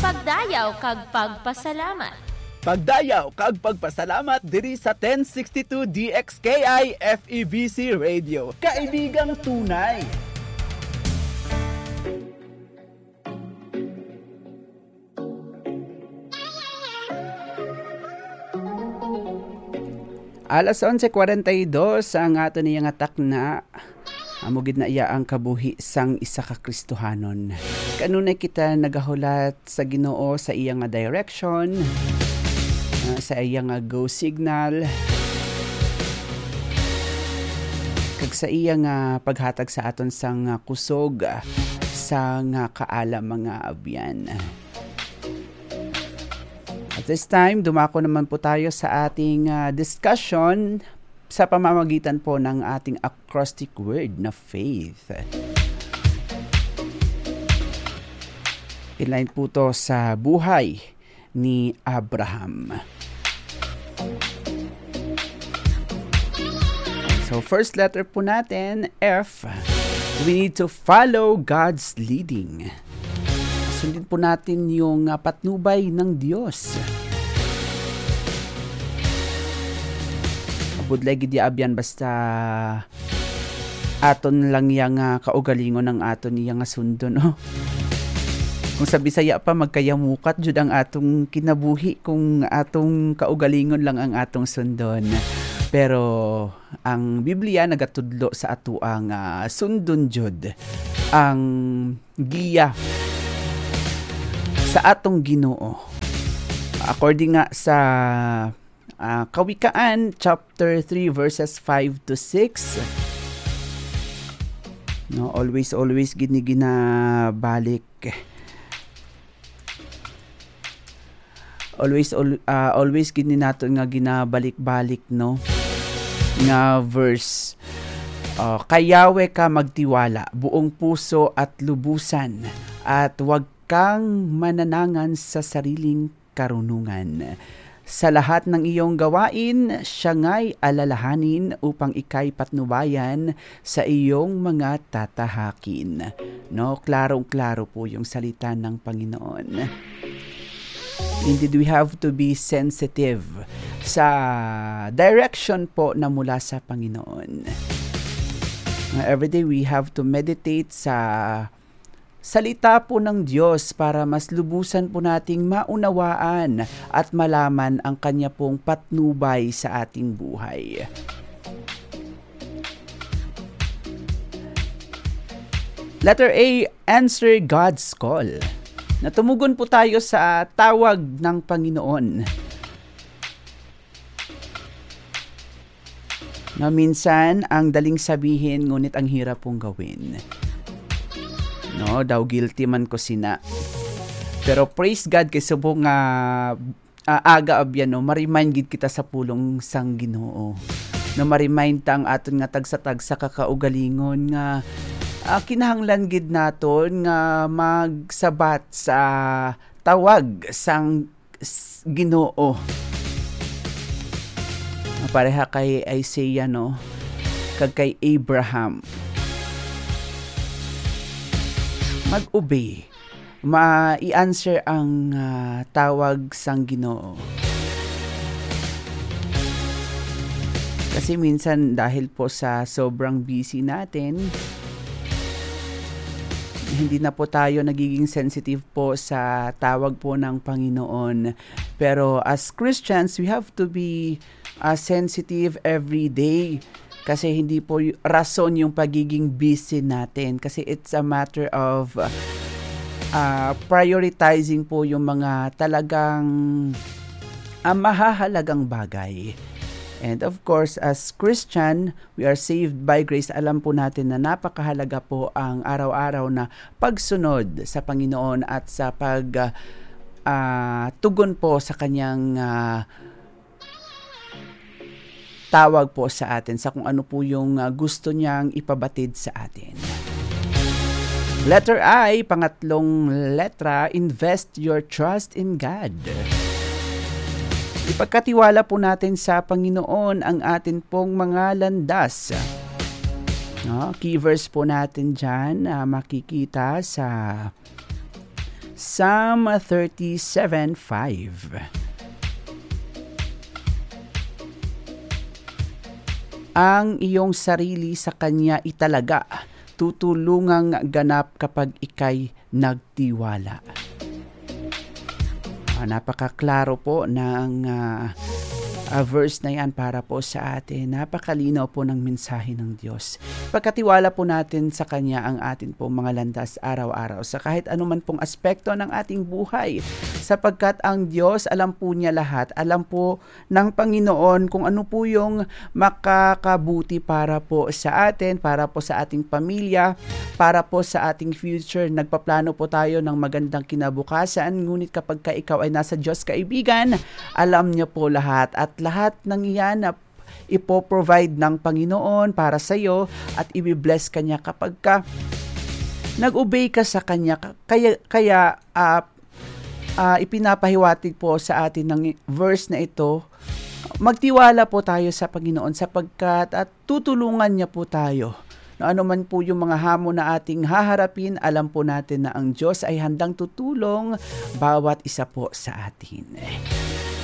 Pagdayaw kag pagpasalamat. Pagdayaw kag pagpasalamat diri sa 1062 DXKI FEBC Radio. Kaibigang tunay. Alas 11:42 ang ato niyang atak na amugid na iya ang kabuhi sang isa ka Kristohanon. Kanunay kita nagahulat sa Ginoo sa iyang direction, sa iyang go signal, kag sa iyang paghatag sa aton sang kusog sa kaala mga abyan. At this time, dumako naman po tayo sa ating discussion sa pamamagitan po ng ating acrostic word na faith. Inline po to sa buhay ni Abraham. So first letter po natin, F. We need to follow God's leading. Sundin po natin yung patnubay ng Diyos. Abudlay gidi abyan basta aton lang yang kaugalingon ng aton niyang sundo, no? Kung sa Bisaya pa magkayamukat jud ang atong kinabuhi kung atong kaugalingon lang ang atong sundon. Pero ang Biblia nagatudlo sa ato ang sundon jud ang giya sa atong Ginoo. According nga sa Kawikaan chapter 3 verses 5 to 6. No, always ginabalik. Always gini nato nga ginabalik-balik, no, nga verse. Kayawe ka magtiwala buong puso at lubusan at wag kang mananangan sa sariling karunungan. Sa lahat ng iyong gawain, siya nga'y alalahanin upang ika'y patnubayan sa iyong mga tatahakin. No, klarong-klaro po yung salita ng Panginoon. Indeed, we have to be sensitive sa direction po na mula sa Panginoon. Every day we have to meditate sa salita po ng Diyos para mas lubusan po nating maunawaan at malaman ang kanya pong patnubay sa ating buhay. Letter A, answer God's call. Natumugon po tayo sa tawag ng Panginoon. Na minsan ang daling sabihin ngunit ang hirap pong gawin. No, daw guilty man ko sina. Pero praise God kay subong aga abyan, no, ma-remind gid kita sa pulong sang Ginoo. No, ma-remind ta ang aton nga tagsa-tagsa kakaugalingon nga kinahanglan gid naton nga magsabat sa tawag sang Ginoo. Pareha kay Isaiah, no, kag kay Abraham. Mag-obey, ma-i-answer ang tawag sang Ginoo. Kasi minsan dahil po sa sobrang busy natin, hindi na po tayo nagiging sensitive po sa tawag po ng Panginoon. Pero as Christians, we have to be sensitive every day. Kasi hindi po rason yung pagiging busy natin. Kasi it's a matter of prioritizing po yung mga talagang mahahalagang bagay. And of course, as Christian, we are saved by grace. Alam po natin na napakahalaga po ang araw-araw na pagsunod sa Panginoon at sa tugon po sa kanyang tawag po sa atin sa kung ano po yung gusto niyang ipabatid sa atin. Letter I, pangatlong letra, invest your trust in God. Ipagkatiwala po natin sa Panginoon ang atin pong mga landas. No, key verse po natin dyan, makikita sa Psalm 37:5. Ang iyong sarili sa Kanya italaga, tutulungang ganap kapag ika'y nagtiwala. Napakaklaro po ng verse na yan para po sa atin. Napakalinaw po ng mensahe ng Diyos. Pagkatiwala po natin sa Kanya ang atin po mga landas araw-araw sa kahit anuman pong aspekto ng ating buhay. Sapagkat ang Diyos, alam po niya lahat. Alam po ng Panginoon kung ano po yung makakabuti para po sa atin, para po sa ating pamilya, para po sa ating future. Nagpaplano po tayo ng magandang kinabukasan. Ngunit kapag ikaw ay nasa Diyos, kaibigan, alam niya po lahat. At lahat ng iyan na ipoprovide ng Panginoon para sa iyo at i-bless kanya kapag ka nag-obey ka sa kanya. Kaya ipinapahiwatig po sa atin ng verse na ito, magtiwala po tayo sa Panginoon sapagkat at tutulungan niya po tayo. Na ano man po yung mga hamon na ating haharapin, alam po natin na ang Diyos ay handang tutulong bawat isa po sa atin.